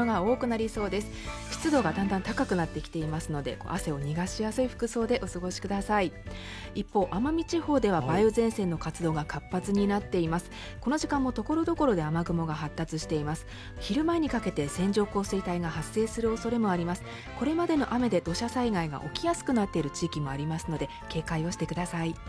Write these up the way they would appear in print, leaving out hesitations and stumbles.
ろが多くなりそうです。湿度がだんだん高くなってきていますので、汗を逃がしやすい服装でお過ごしください。一方、奄美地方では梅雨前線の活動が活発になっています。この時間もところどころで雨雲が発達しています。昼前にかけて線状降水帯が発生する恐れもあります。これまでの雨で土砂災害が起きやすくなっている地域もありますので、警戒をしてください。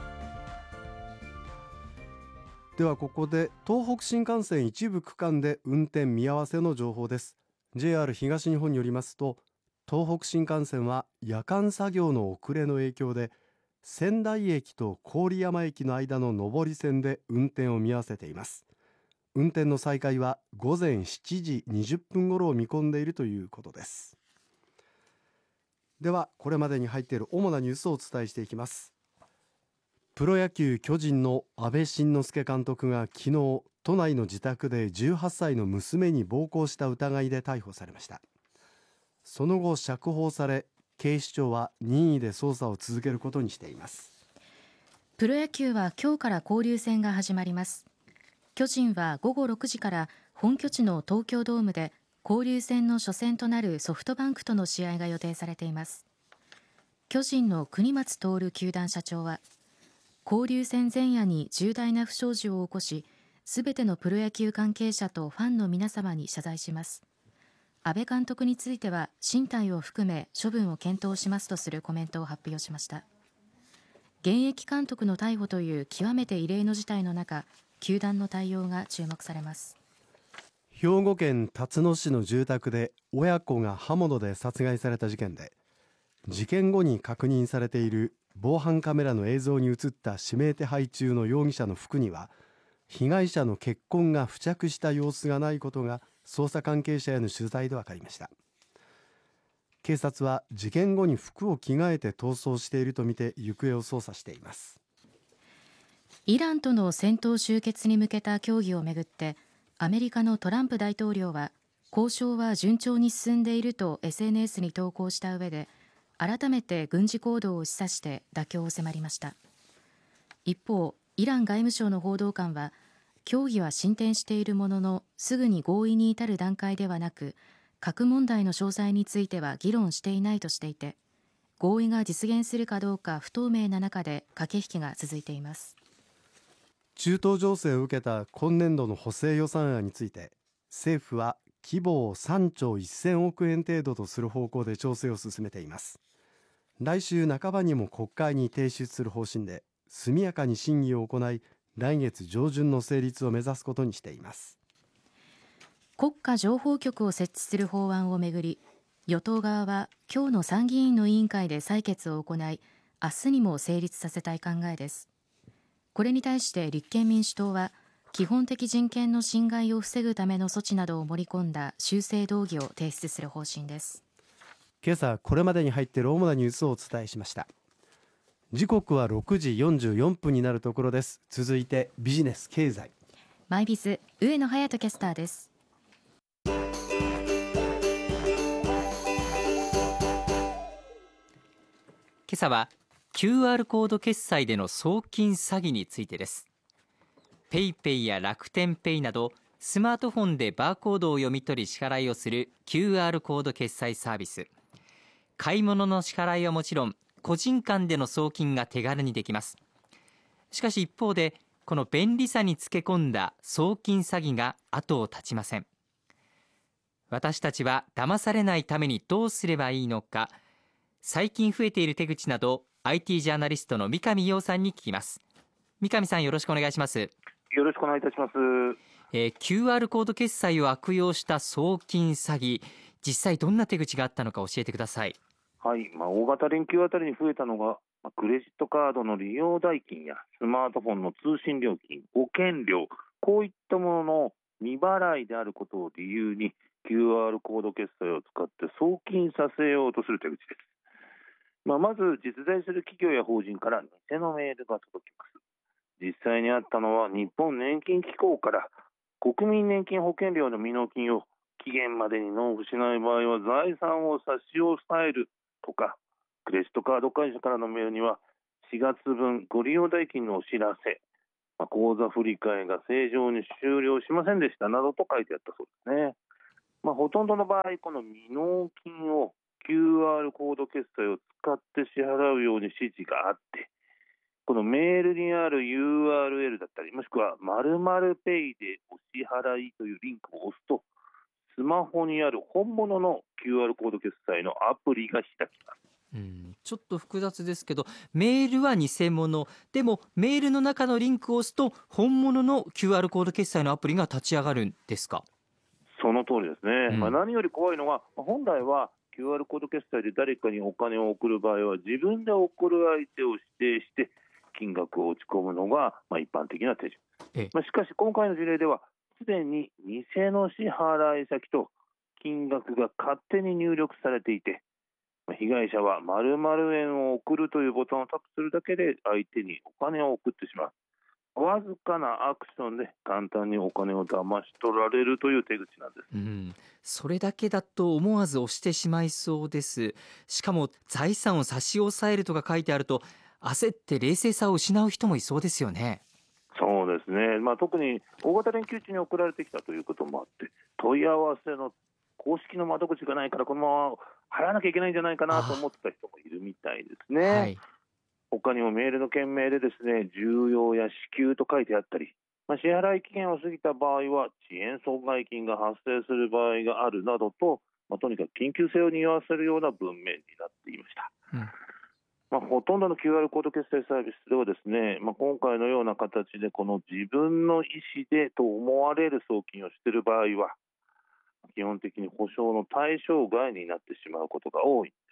ではここで東北新幹線一部区間で運転見合わせの情報です。 JR 東日本によりますと、東北新幹線は夜間作業の遅れの影響で仙台駅と郡山駅の間の上り線で運転を見合わせています。運転の再開は午前7時20分頃を見込んでいるということです。ではこれまでに入っている主なニュースをお伝えしていきます。プロ野球巨人の阿部慎之助監督が昨日都内の自宅で18歳の娘に暴行した疑いで逮捕されました。その後釈放され、警視庁は任意で捜査を続けることにしています。 プロ野球は今日から交流戦が始まります。巨人は午後6時から本拠地の東京ドームで交流戦の初戦となるソフトバンクとの試合が予定されています。巨人の國松徹球団社長は、交流戦前夜に重大な不祥事を起こし、すべてのプロ野球関係者とファンの皆様に謝罪します。阿部監督については進退を含め処分を検討しますとするコメントを発表しました。現役監督の逮捕という極めて異例の事態の中、球団の対応が注目されます。 兵庫県辰野市の住宅で親子が刃物で殺害された事件で、事件後に確認されている防犯カメラの映像に映った指名手配中の容疑者の服には被害者の血痕が付着した様子がないことが捜査関係者への取材で分かりました。警察は事件後に服を着替えて逃走しているとみて行方を捜査しています。 イランとの戦闘終結に向けた協議をめぐって、アメリカのトランプ大統領は交渉は順調に進んでいると SNS に投稿した上で、改めて軍事行動を示唆して妥協を迫りました。一方、イラン外務省の報道官は、協議は進展しているもののすぐに合意に至る段階ではなく、核問題の詳細については議論していないとしていて、合意が実現するかどうか不透明な中で駆け引きが続いています。 中東情勢を受けた今年度の補正予算案について、政府は規模を3兆1000億円程度とする方向で調整を進めています。来週半ばにも国会に提出する方針で、速やかに審議を行い、来月上旬の成立を目指すことにしています。 国家情報局を設置する法案をめぐり、与党側は今日の参議院の委員会で採決を行い、明日にも成立させたい考えです。これに対して立憲民主党は、基本的人権の侵害を防ぐための措置などを盛り込んだ修正動議を提出する方針です。 今朝これまでに入っている主なニュースをお伝えしました。時刻は6時44分になるところです。続いてビジネス経済、 マイビズ上野隼人キャスターです。 今朝は QR コード決済での送金詐欺についてです。ペイペイや楽天ペイなどスマートフォンでバーコードを読み取り支払いをする QR コード決済サービス。買い物の支払いはもちろん、個人間での送金が手軽にできます。しかし一方で、この便利さにつけ込んだ送金詐欺が後を絶ちません。私たちは騙されないためにどうすればいいのか、最近増えている手口など IT ジャーナリストの三上洋さんに聞きます。三上さん、よろしくお願いします。 よろしくお願いいたします。 QR コード決済を悪用した送金詐欺、実際どんな手口があったのか教えてください。 はい、大型連休あたりに増えたのが、クレジットカードの利用代金やスマートフォンの通信料金、保険料、こういったものの未払いであることを理由に QR コード決済を使って送金させようとする手口です。まず実在する企業や法人から偽のメールが届きます。実際にあったのは、日本年金機構から国民年金保険料の未納金を期限までに納付しない場合は財産を差し押さえるとか、クレジットカード会社からのメールには4月分ご利用代金のお知らせ、口座振替が正常に終了しませんでしたなどと書いてあったそうですね。 ほとんどの場合この未納金を QR コード決済を使って支払うように指示があって、このメールにある URL だったり、もしくは〇〇ペイでお支払いというリンクを押すと、スマホにある本物の QR コード決済のアプリが開きます。 ちょっと複雑ですけど、メールは偽物でもメールの中のリンクを押すと本物の QR コード決済のアプリが立ち上がるんですか？ その通りですね。何より怖いのは、本来は QR コード決済で誰かにお金を送る場合は自分で送る相手を指定して金額を打ち込むのが一般的な手順です。しかし今回の事例ではすでに偽の支払い先と金額が勝手に入力されていて、被害者は〇〇円を送るというボタンをタップするだけで相手にお金を送ってしまう。わずかなアクションで簡単にお金を騙し取られるという手口なんです。 それだけだと思わず押してしまいそうです。しかも財産を差し押さえるとか書いてあると焦って冷静さを失う人もいそうですよね。 そうですね、特に大型連休中に送られてきたということもあって、問い合わせの公式の窓口がないからこのまま払わなきゃいけないんじゃないかなと思ってた人もいるみたいですね。他にもメールの件名でですね、重要や支給と書いてあったり、支払い期限を過ぎた場合は遅延損害金が発生する場合があるなどと、とにかく緊急性を匂わせるような文面になっていました。ほとんどの QR コード決済サービスではですね、今回のような形でこの自分の意思でと思われる送金をしている場合は基本的に保証の対象外になってしまうことが多いんです。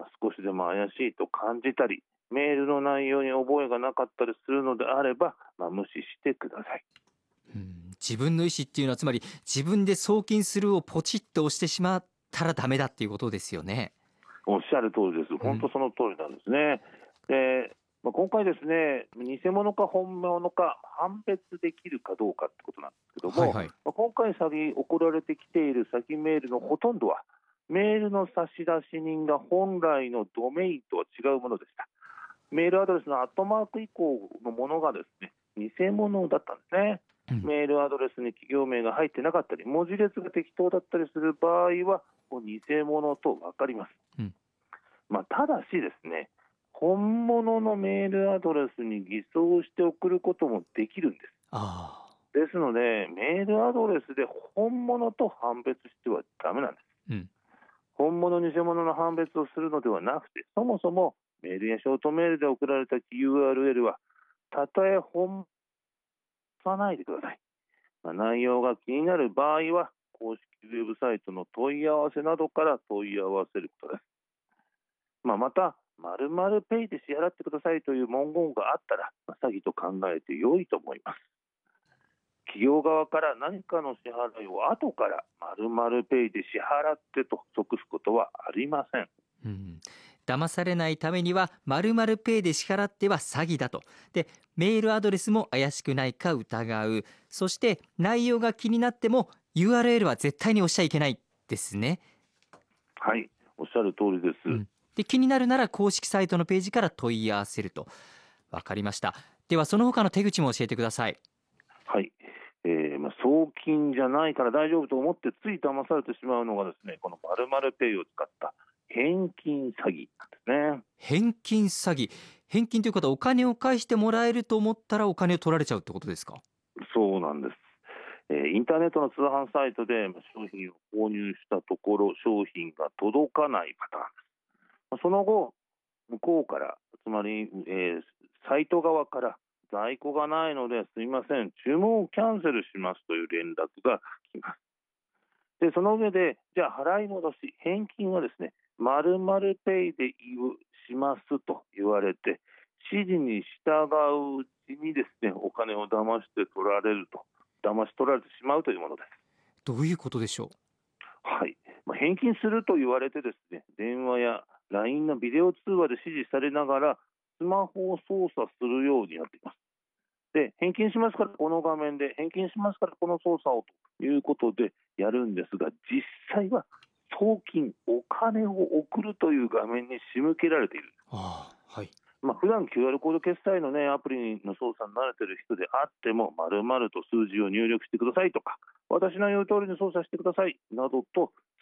少しでも怪しいと感じたり、メールの内容に覚えがなかったりするのであれば、無視してください。 自分の意思っていうのはつまり自分で送金するをポチッと押してしまったらダメだっていうことですよね。 おっしゃる通りです。本当その通りなんですね。で、今回ですね、偽物か本物か判別できるかどうかってことなんですけども、今回送られてきている詐欺メールのほとんどはメールの差出人が本来のドメインとは違うものでした。メールアドレスのアットマーク以降のものがですね、偽物だったんですね。メールアドレスに企業名が入ってなかったり、文字列が適当だったりする場合は偽物と分かります。ただしですね、本物のメールアドレスに偽装して送ることもできるんです。ですので、メールアドレスで本物と判別してはダメなんです。本物偽物の判別をするのではなくて、そもそもメールやショートメールで送られた URL はたとえ本さないでください。内容が気になる場合は公式ウェブサイトの問い合わせなどから問い合わせることです。また〇〇ペイで支払ってくださいという文言があったら詐欺と考えて良いと思います。企業側から何かの支払いを後から〇〇ペイで支払ってと即すことはありません。 騙されないためには〇〇ペイで支払っては詐欺だと。で、メールアドレスも怪しくないか疑う。そして内容が気になっても URL は絶対に押しちゃいけないですね。 はい、おっしゃる通りです。 で、気になるなら公式サイトのページから問い合わせると。わかりました。ではその他の手口も教えてください。 はい、送金じゃないから大丈夫と思ってつい騙されてしまうのがですね、この〇〇ペイを使った返金詐欺なんですね。 返金詐欺。返金ということはお金を返してもらえると思ったらお金を取られちゃうってことですか？ そうなんです。インターネットの通販サイトで商品を購入したところ商品が届かないパターンです。その後向こうからつまり、サイト側から在庫がないのですいません注文をキャンセルしますという連絡が来ます。でその上でじゃあ払い戻し返金はですね〇〇ペイでしますと言われて指示に従ううちにですねお金を騙して取られると騙し取られてしまうというものです。 どういうことでしょう？ はい、返金すると言われてですね電話や LINE のビデオ通話で指示されながらスマホを操作するようになっています。で返金しますからこの画面で返金しますからこの操作をということでやるんですが実際は送金お金を送るという画面に仕向けられている。普段 QR コード決済の、アプリの操作に慣れている人であっても〇〇と数字を入力してくださいとか私の言う通りに操作してくださいなどと